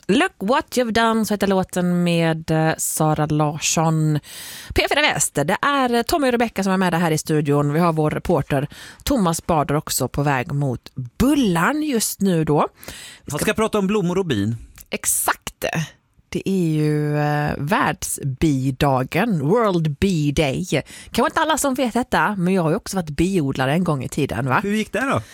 Look what you've done, så heter låten med Sara Larsson. P4 Väst, det är Tommy och Rebecca som är med här i studion. Vi har vår reporter Thomas Bader också på väg mot Bullarn just nu då. Vi ska prata om blommor och bin. Exakt. Det är ju världsbidagen, World Bee Day. Kan vara inte alla som vet detta, men jag har ju också varit biodlare en gång i tiden, va? Hur gick det då?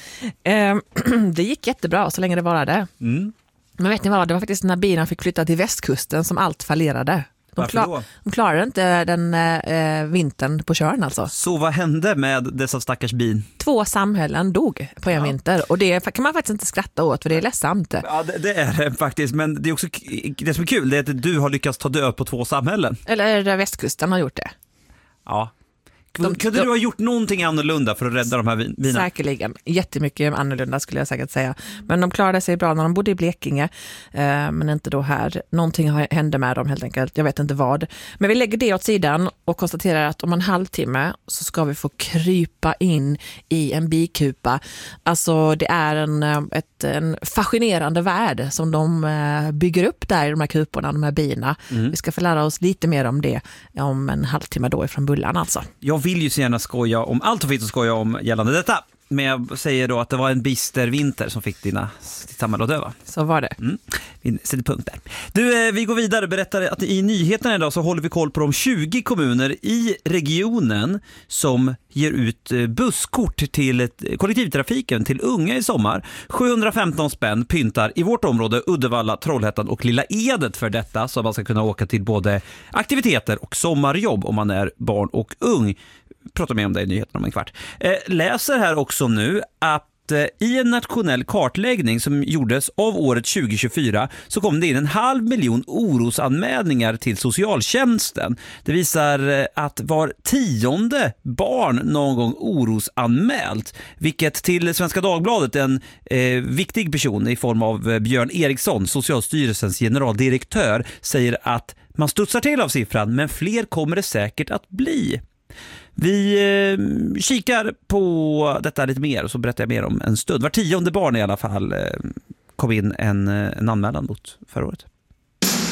Det gick jättebra så länge det varade. Men vet ni vad, det var faktiskt när bina fick flytta till västkusten som allt fallerade. De klarade inte den vintern på Tjörn alltså. Så vad hände med dessa stackars bin? 2 samhällen dog på en vinter. Och det kan man faktiskt inte skratta åt, för det är ledsamt. Ja, det är det faktiskt. Men det är också det som är kul, det är att du har lyckats ta död på 2 samhällen. Eller västkusten har gjort det. Ja. Kunde du ha gjort någonting annorlunda för att rädda de här bina? Säkerligen. Jättemycket annorlunda skulle jag säkert säga. Men de klarade sig bra när de bodde i Blekinge. Men inte då här. Någonting hände med dem helt enkelt. Jag vet inte vad. Men vi lägger det åt sidan och konstaterar att om en halvtimme så ska vi få krypa in i en bikupa. Alltså det är en fascinerande värld som de bygger upp där i de här kuporna, de här bina. Vi ska få lära oss lite mer om det om en halvtimme då ifrån Bullarn alltså. Jag vill ju så gärna skoja om allt och finns att skoja om gällande detta. Men jag säger då att det var en bister vinter som fick ditt samhälle att döva. Så var det. Vi sätter punkt där. Du, vi går vidare och berättar att i nyheterna idag så håller vi koll på de 20 kommuner i regionen som ger ut busskort till kollektivtrafiken till unga i sommar. 715 spänn pyntar i vårt område Uddevalla, Trollhättan och Lilla Edet för detta, så man ska kunna åka till både aktiviteter och sommarjobb om man är barn och ung. Pratar mer om det i nyheterna om en kvart. Läser här också nu att i en nationell kartläggning som gjordes av året 2024 så kom det in 500 000 orosanmälningar till socialtjänsten. Det visar att var 10:e barn någon gång orosanmält, vilket till Svenska Dagbladet en viktig person i form av Björn Eriksson, Socialstyrelsens generaldirektör, säger att man studsar till av siffran, men fler kommer det säkert att bli. Vi kikar på detta lite mer och så berättar jag mer om en stund. Var 10:e barn i alla fall kom in en anmälan mot förra året.